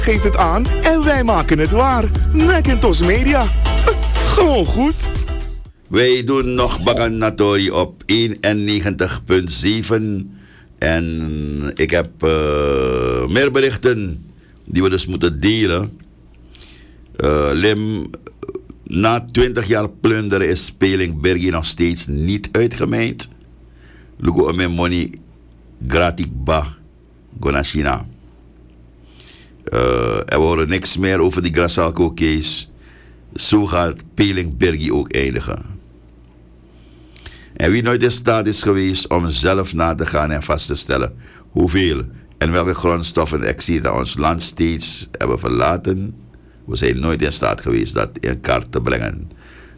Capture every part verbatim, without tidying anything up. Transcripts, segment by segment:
geeft het aan en wij maken het waar. Macintosh Media. Gewoon goed. Wij doen nog Baganatori op eenennegentig komma zeven. En ik heb uh, meer berichten die we dus moeten delen. Uh, Lim, na twintig jaar plunderen is Speling Bergi nog steeds niet uitgemijnd. Lugo ome money gratik ba gonashina. Uh, en we horen niks meer over die Grasalco case. Zo gaat Peling Bergi ook eindigen. En wie nooit in staat is geweest om zelf na te gaan en vast te stellen hoeveel en welke grondstoffen exita ons land steeds hebben verlaten, we zijn nooit in staat geweest dat in kaart te brengen.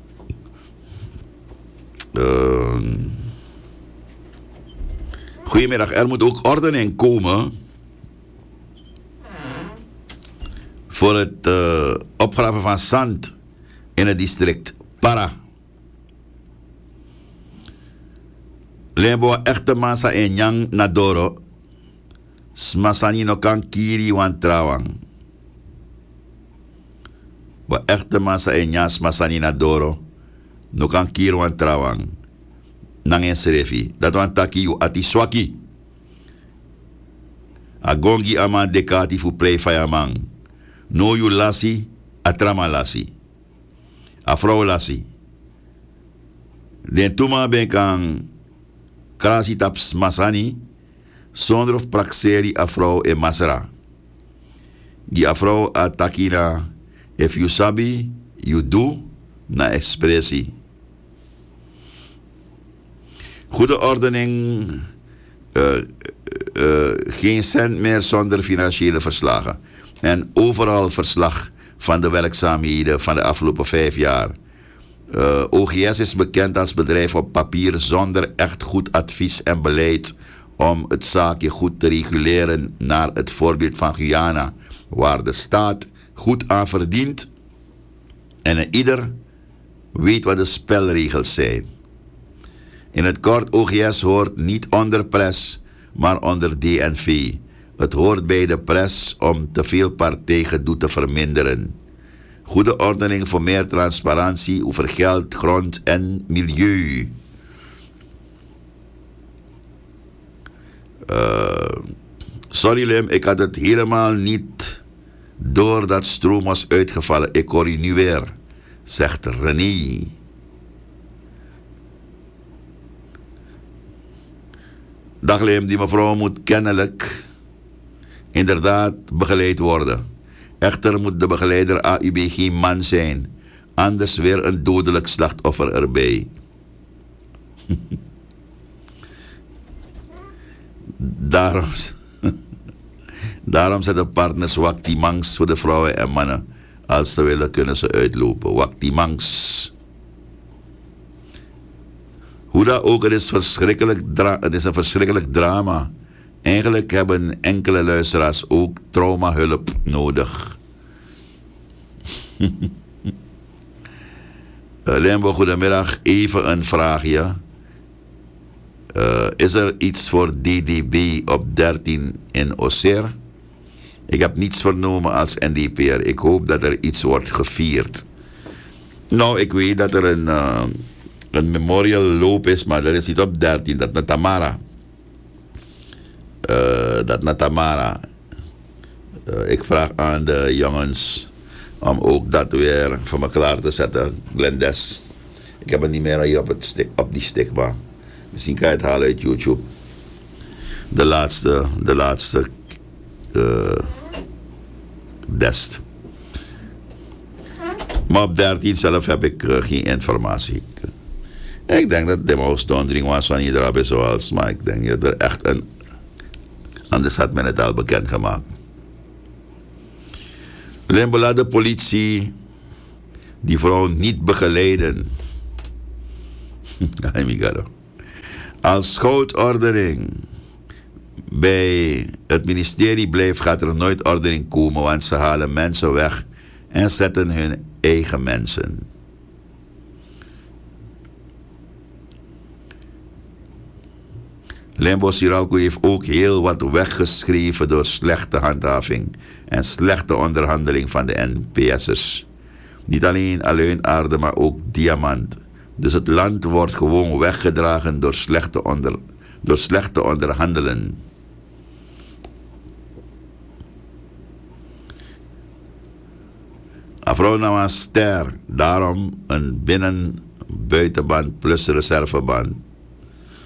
Uh, goedemiddag, er moet ook ordening komen voor het uh, opgraven van zand in het district Para. Lembo echte masa en yang nadoro. Smasani no kan kiri wan trawang. Wa echte masa en yang smasani nadoro. No kan kiri wan trawang. Nangen serefi. Dat wan taki u ati swaki. Agongi ama dekati fu play fayamang. No yu lasi, atrama lasi. Afro lasi. Den tuma ben kan krasi taps masani, zonder of praxeri afro e masra. Die afro atakina, if you sabi, you do, na expressie. Goede ordening, uh, uh, geen cent meer zonder financiële verslagen. En overal verslag van de werkzaamheden van de afgelopen vijf jaar. Uh, O G S is bekend als bedrijf op papier zonder echt goed advies en beleid om het zaakje goed te reguleren naar het voorbeeld van Guyana, waar de staat goed aan verdient en ieder weet wat de spelregels zijn. In het kort, O G S hoort niet onder pres, maar onder D N V. Het hoort bij de pres om te veel partijgedoe te verminderen. Goede ordening voor meer transparantie over geld, grond en milieu. Uh, sorry Lim, ik had het helemaal niet door dat stroom was uitgevallen. Ik hoor je nu weer, zegt René. Dag Lim, die mevrouw moet kennelijk inderdaad begeleid worden. Echter moet de begeleider A U B geen man zijn, anders weer een dodelijk slachtoffer erbij. daarom, daarom zetten partners waktimangs voor de vrouwen en mannen. Als ze willen kunnen ze uitlopen. Waktimangs. Hoe dat ook, het is, verschrikkelijk dra- het is een verschrikkelijk drama. Eigenlijk hebben enkele luisteraars ook traumahulp nodig. uh, Lembo, goedemiddag. Even een vraagje. Uh, is er iets voor D D B op dertien in Auxerre? Ik heb niets vernomen als N D P R. Ik hoop dat er iets wordt gevierd. Nou, ik weet dat er een, uh, een memorial loop is, maar dat is niet op dertien. Dat naar Tamara. Uh, dat naar Tamara. Uh, ik vraag aan de jongens om ook dat weer voor me klaar te zetten. Glendes. Ik heb het niet meer hier op, het stick, op die stick, maar misschien kan je het halen uit YouTube. De laatste, de laatste uh, dest. Maar op dertien zelf heb ik uh, geen informatie. Ik, ik denk dat de mousdondering was van iedereen zoals, maar ik denk dat er echt een. Anders had men het al bekendgemaakt. Limbola, de politie die vrouw niet begeleiden. Als schoudordening bij het ministerie blijft, gaat er nooit ordening komen, want ze halen mensen weg en zetten hun eigen mensen. Limbo Siralco heeft ook heel wat weggeschreven door slechte handhaving en slechte onderhandeling van de N P S'ers. Niet alleen aluinaarde, maar ook diamant. Dus het land wordt gewoon weggedragen door slechte, onder, door slechte onderhandelen. Afro ster, daarom een binnen-buitenband plus reserveband.